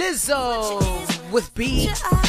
Lizzo with B.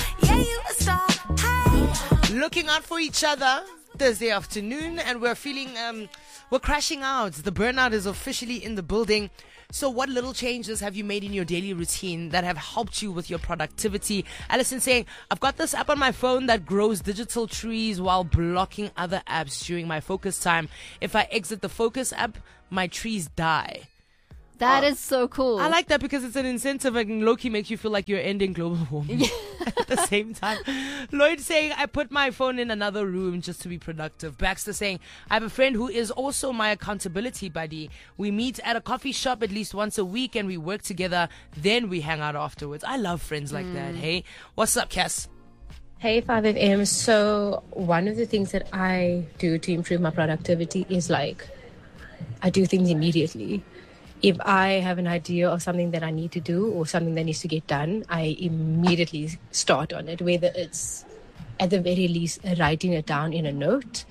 Looking out for each other Thursday afternoon, and we're feeling we're crashing out. The burnout is officially in the building. So what little changes have you made in your daily routine that have helped you with your productivity? Alison saying, I've got this app on my phone that grows digital trees while blocking other apps during my focus time. If I exit the focus app, my trees die. That is so cool. I like that because it's an incentive and low-key makes you feel like you're ending global warming at the same time. Lloyd saying, I put my phone in another room just to be productive. Baxter saying, I have a friend who is also my accountability buddy. We meet at a coffee shop at least once a week and we work together. Then we hang out afterwards. I love friends like that. Hey, what's up, Cass? Hey, 5FM. So one of the things that I do to improve my productivity is I do things immediately. If I have an idea of something that I need to do or something that needs to get done, I immediately start on it, whether it's at the very least writing it down in a note.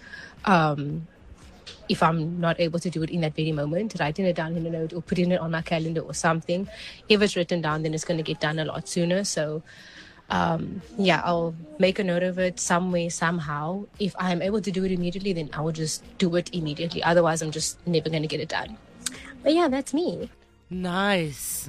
If I'm not able to do it in that very moment, writing it down in a note or putting it on my calendar or something. If it's written down, then it's going to get done a lot sooner. So, I'll make a note of it some way, somehow. If I'm able to do it immediately, then I will just do it immediately. Otherwise, I'm just never going to get it done. But yeah, that's me. Nice.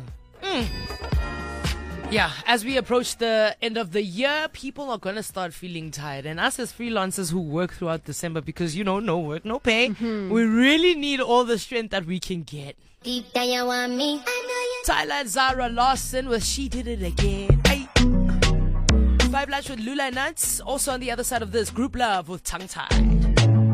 Yeah, as we approach the end of the year, people are going to start feeling tired. And us as freelancers who work throughout December, because, no work, no pay, we really need all the strength that we can get. Deep down you want me. Tyler Zara Lawson with She Did It Again. Hey. Five Lash with Lula Nuts. Also on the other side of this, Group Love with Tongue Tie.